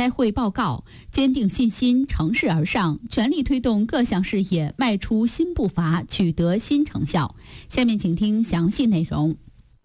代会报告，坚定信心，乘势而上，全力推动各项事业迈出新步伐，取得新成效。下面请听详细内容。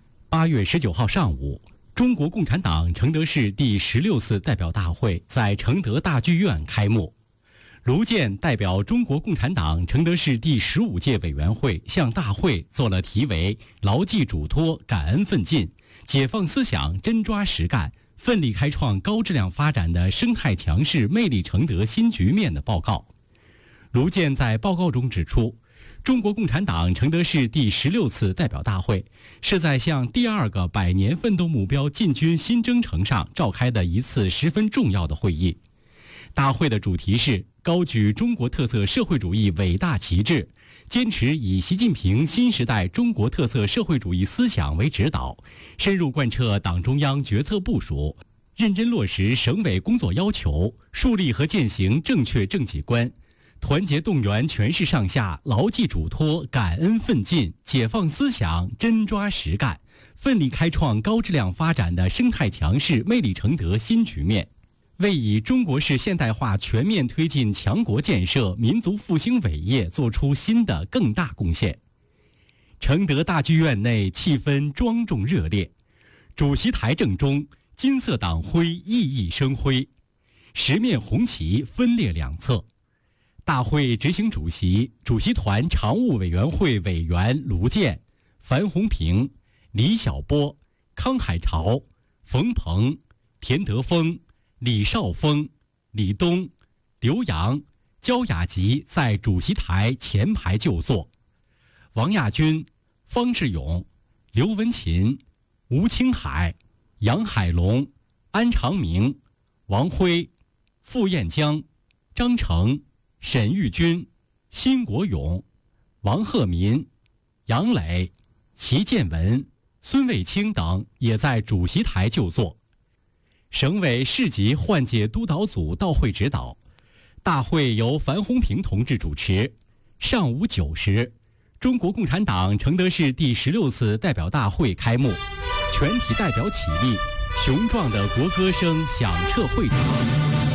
8月19号上午，中国共产党承德市第16次代表大会在承德大剧院开幕。卢健代表中国共产党承德市第15届委员会向大会做了题为“牢记嘱托，感恩奋进，解放思想，真抓实干，奋力开创高质量发展的生态强势魅力承德新局面”的报告。卢健在报告中指出，中国共产党承德市第16次代表大会是在向第2个100年奋斗目标进军新征程上召开的一次十分重要的会议。大会的主题是高举中国特色社会主义伟大旗帜，坚持以习近平新时代中国特色社会主义思想为指导，深入贯彻党中央决策部署，认真落实省委工作要求，树立和践行正确政绩观，团结动员全市上下，牢记嘱托，感恩奋进，解放思想，真抓实干，奋力开创高质量发展的生态强势魅力承德新局面，为以中国式现代化全面推进强国建设、民族复兴伟业做出新的更大贡献。承德大剧院内气氛庄重热烈，主席台正中，金色党徽熠熠生辉，10面红旗分列两侧。大会执行主席、主席团常务委员会委员卢健、樊洪平、李小波、康海潮、冯鹏、田德峰、李少峰、李东、刘洋、焦雅吉在主席台前排就坐，王亚军、方志勇、刘文琴、吴青海、杨海龙、安长明、王辉、傅彦江、张成、沈玉军、辛国勇、王鹤民、杨磊、齐建文、孙卫清等也在主席台就坐。省委市级换届督导组到会指导，大会由樊洪平同志主持。上午9时，中国共产党承德市第16次代表大会开幕，全体代表起立，雄壮的国歌声响彻会场。